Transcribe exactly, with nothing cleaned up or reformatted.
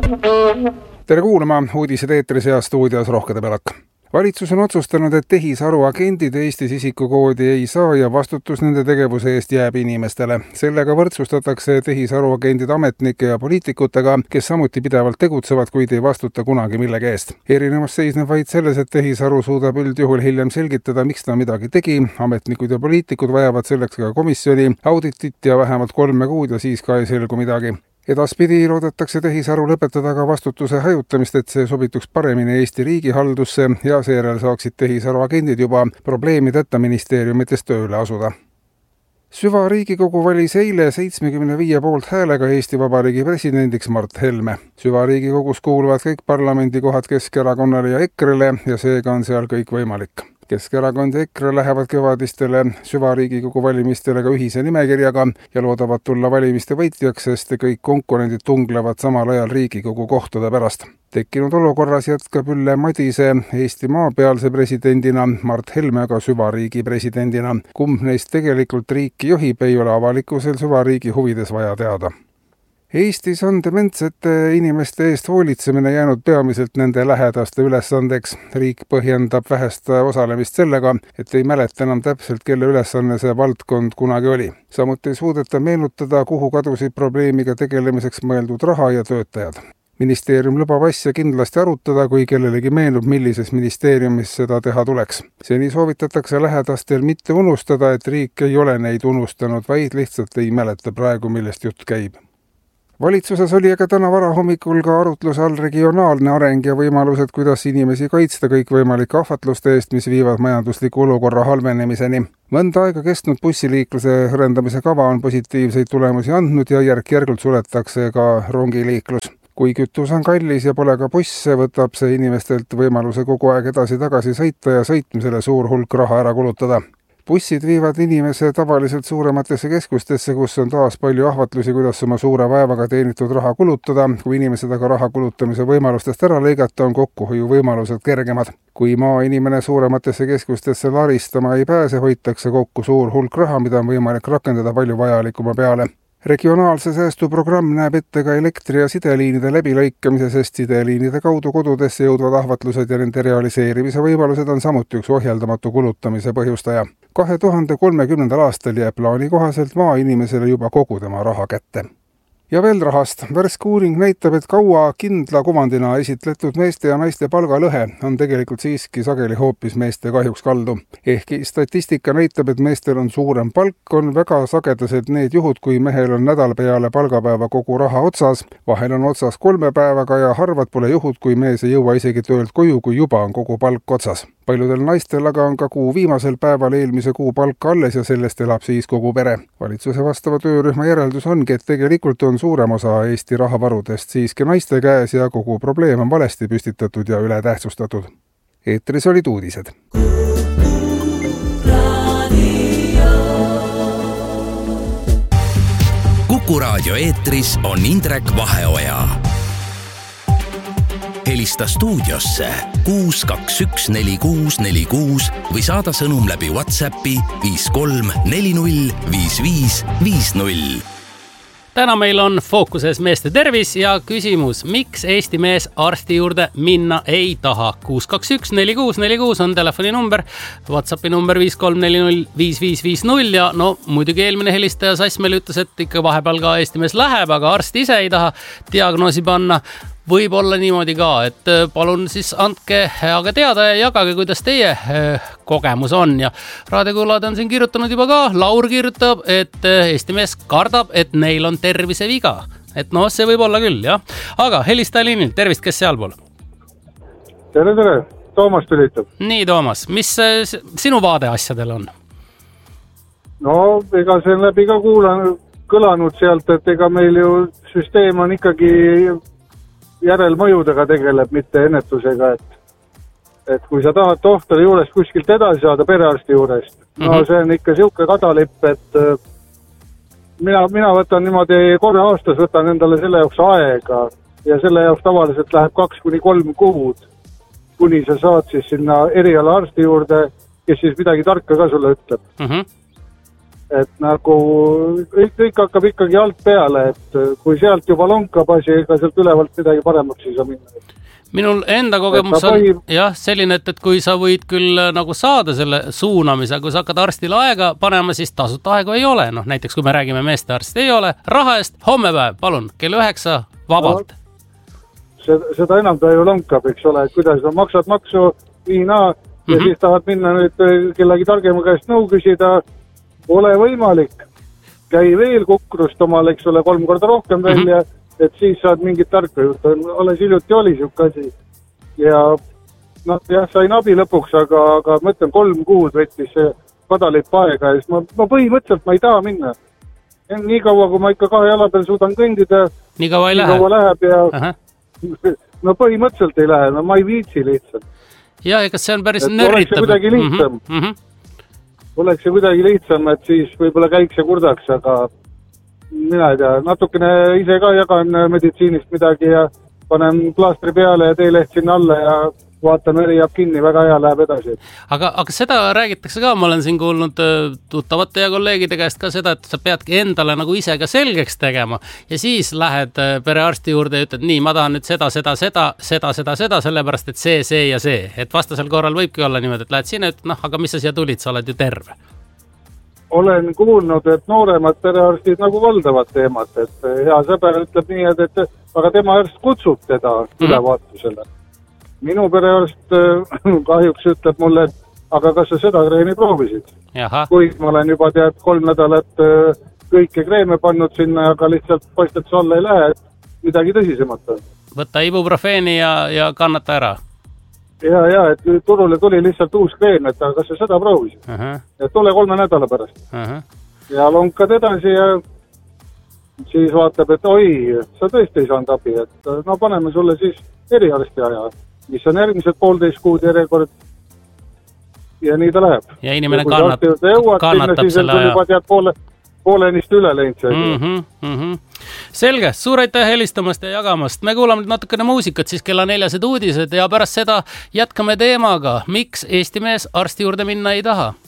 Tere kuulama, uudised eetris ja stuudios Rohkede Pelak. Valitsus on otsustanud, et tehisaru agendid Eestis isikukoodi ei saa ja vastutus nende tegevuse eest jääb inimestele. Sellega võrdsustatakse tehisaru agendid ametnike ja poliitikutega, kes samuti pidevalt tegutsevad, kuid ei vastuta kunagi millegi eest. Erinevus seisneb vaid selles, et tehisaru suudab üldjuhul hiljem selgitada, miks ta midagi tegi. Ametnikud ja poliitikud vajavad selleks ka komisjoni, auditit ja vähemalt kolme kuud ja siis ka ei selgu midagi. Edaspidi loodetakse tehisaru lõpetada ka vastutuse hajutamist, et see sobituks paremini Eesti riigihaldusse ja seejärel saaksid tehisaru agendid juba probleemideta ministeeriumites tööle asuda. Süva Riigikogu valis eile seitsmekümne viie poolt häälega Eesti Vabariigi presidendiks Mart Helme. Süva Riigikogus kuuluvad kõik parlamendikohad Keskerakonnale ja EKRE-le ja seega on seal kõik võimalik. Keskerakond ja EKRE lähevad kevadistele Süva Riigikogu valimistele ka ühise nimekirjaga ja loodavad tulla valimiste võitjaks, sest kõik konkurendid tunglevad samal ajal Riigikogu kohtade pärast. Tekkinud olukorras jätkab Ülle Madise Eesti maapealse presidendina, Mart Helme aga Süva Riigi presidendina. Kumb neist tegelikult riiki juhib, ei ole avalikkusel Süva Riigi huvides vaja teada. Eestis on dementsete inimeste eest hoolitsemine jäänud peamiselt nende lähedaste ülesandeks. Riik põhjendab vähest osalemist sellega, et ei mäleta enam täpselt, kelle ülesanne see valdkond kunagi oli. Samuti ei suudeta meenutada, kuhu kadusid probleemiga tegelemiseks mõeldud raha ja töötajad. Ministeerium lubab asja kindlasti arutada, kui kellelegi meenub, millises ministeeriumis seda teha tuleks. Seni soovitatakse lähedastel mitte unustada, et riik ei ole neid unustanud, vaid lihtsalt ei mäleta praegu, millest jutt käib. Valitsuses oli aga täna varahommikul ka arutluse all regionaalne areng ja võimalused, kuidas inimesi kaitsta kõikvõimalike ahvatluste eest, mis viivad majandusliku olukorra halvenemiseni. Mõnda aega kestnud bussiliikluse hõrendamise kava on positiivseid tulemusi andnud ja järk-järgult suletakse ka rongiliiklus. Kui kütus on kallis ja pole ka busse, võtab see inimestelt võimaluse kogu aeg edasi-tagasi sõita ja sõitmisele suur hulk raha ära kulutada. Bussid viivad inimese tavaliselt suurematesse keskustesse, kus on taas palju ahvatlusi, kuidas oma suure vaevaga teenitud raha kulutada. Kui inimesed aga raha kulutamise võimalustest ära lõigata, on kokkuhoiu võimalused kergemad. Kui maainimene suurematesse keskustesse laristama ei pääse, hoitakse kokku suur hulk raha, mida on võimalik rakendada palju vajalikuma peale. Regionaalse säästuprogramm näeb ette ka elektri- ja sideliinide läbilõikamise, sest sideliinide kaudu kodudesse jõudvad ahvatlused ja nende realiseerimise võimalused on samuti üks ohjeldamatu kulutamise põhjustaja. kahe tuhande kolmekümnendal aastal jääb plaani kohaselt maainimesele juba kogu tema raha kätte. Ja veel rahast. Värske uuring näitab, et kaua kindla kuvandina esitletud meeste ja naiste palgalõhe on tegelikult siiski sageli hoopis meeste kahjuks kaldu. Ehkki statistika näitab, et meestel on suurem palk, on väga sagedaselt need juhud, kui mehel on nädal peale palgapäeva kogu raha otsas, vahel on otsas kolme päevaga ja harvad pole juhud, kui mees ei jõua isegi töölt koju, kui juba on kogu palk otsas. Paljudel naistel aga on ka kuu viimasel päeval eelmise kuu palka alles ja sellest elab siis kogu pere. Valitsuse vastava töörühma järeldus ongi, et tegelikult on suurem osa Eesti rahavarudest siiski naiste käes ja kogu probleem on valesti püstitatud ja üle tähtsustatud. Eetris olid uudised. Kuku raadio eetris on Indrek Vaheoja. Helista stuudiosse kuus kaks üks neli kuus neli kuus või saada sõnum läbi WhatsAppi viis kolm neli null viis viis viis null. Täna meil on fookuses meeste tervis ja küsimus, miks Eesti mees arsti juurde minna ei taha. kuus kaks üks neli kuus neli kuus on telefoni number, WhatsAppi number viis kolm neli null viis viis viis null ja no muidugi eelmine helistaja Sass meil ütles, et ikka vahepeal ka Eesti mees läheb, aga arst ise ei taha diagnoosi panna. Võib olla niimoodi ka, et palun siis andke aga teada ja jagage, kuidas teie kogemus on. Ja raadiokuulajad on siin kirjutanud juba ka. Laur kirjutab, et Eesti mees kardab, et neil on terviseviga. Et no, see võib olla küll, jah. Aga helistaja liinil, tervist, kes sealpool? Tere, tere. Toomas tülitab. Nii, Toomas. Mis sinu vaade asjadel on? No, ega see on läbi ka kuulan, kõlanud sealt, et ega meil ju süsteem on ikkagi järelmõjudega tegeleb, mitte ennetusega, et, et kui sa tahad tohtari juurest kuskilt edasi saada perearsti juurest, no mm-hmm. see on ikka siuke kadalipp, et mina, mina võtan niimoodi korra aastas, võtan endale selle jaoks aega ja selle jaoks tavaliselt läheb kaks kuni kolm kuud, kuni sa saad siis sinna eriala arsti juurde, kes siis midagi tarka ka sulle ütleb. Mm-hmm. et nagu kõik, kõik hakkab ikkagi alt peale, et kui sealt juba lonkab asi, ega sealt ülevalt midagi paremaks ei saa minna. Minul enda kogemus on põhi... jah, selline, et, et kui sa võid küll nagu saada selle suunamise, kui sa hakkad arstile aega panema, siis tasuta aegu ei ole. Noh, näiteks kui me räägime meeste arst ei ole, raha eest homme päev, palun, kell üheksa vabalt. No, seda, seda enam ta ju lonkab, eks ole, et kuidas sa maksad maksu viina ja mm-hmm. siis tahad minna nüüd kellegi targema käest nõu küsida, ole võimalik, käi veel kukrust omal, eks ole, kolm korda rohkem välja, mm-hmm. et siis saad mingit tarka juurde. Alles hiljuti oli siuke asi. Ja noh, jah, sain abi lõpuks, aga, aga mõtlen, kolm kuud võttis see kadalipp aega ja siis ma, ma põhimõtteliselt ma ei taha minna. Nii kaua, kui ma ikka kahe jala peal suudan kõndida, nii kaua ei nii lähe. Kaua läheb ja Aha. no põhimõtteliselt ei lähe, no ma ei viitsi lihtsalt. Ja, ega see on päris et nörritab. Oleks see kuidagi lihtsam. Mm-hmm. Oleks see kuidagi lihtsam, et siis võib-olla käiks ja kurdaks, aga mina ei tea, natukene ise ka jagan meditsiinist midagi ja panen plaastri peale ja teeleht sinna alla ja vaatan, veri jääb kinni, väga hea, läheb edasi. Aga, aga seda räägitakse ka, ma olen siin kuulnud tuttavate ja kolleegide käest ka seda, et sa peadki endale nagu ise ka selgeks tegema ja siis lähed perearsti juurde ja ütled, nii, ma tahan nüüd seda, seda, seda, seda, seda, seda, sellepärast, et see, see ja see. Et vastasel korral võibki olla niimoodi, et lähed sinna ja ütled, noh, aga mis sa siia tulid, sa oled ju terve. Olen kuulnud, et nooremad perearstid nagu valdavad teemat, et hea sõber ütleb nii, et, et aga tema arst kutsub teda mm. ülevaatusele. Minu perearst kahjuks ütleb mulle, et aga kas sa seda kreemi proovisid? Jaha. Kuid ma olen juba tead kolm nädalat kõike kreeme pannud sinna, aga lihtsalt paistet see alla ei lähe, et midagi tõsisemat on. Võtta ibuprofeeni ja, ja kannata ära. Ja, ja, et turule tuli lihtsalt uus kreem, et aga kas sa seda proovisid? Uh-huh. Et tule kolme nädala pärast. Uh-huh. Ja lonkad edasi ja siis vaatab, et oi, sa tõesti ei saanud abi, et no paneme sulle siis eriarsti aja, mis on järgmised poolteist kuud järjekord ja nii ta läheb. Ja inimene kannat, jõuad, kannatab sinna, selle aja. Juba tead poole, poolenist üle läinud see. Mm-hmm, mm-hmm. Selge, suur aitäh helistamast ja jagamast. Me kuulame nüüd natukene muusikat, siis kella neljased uudised ja pärast seda jätkame teemaga, miks Eesti mees arsti juurde minna ei taha.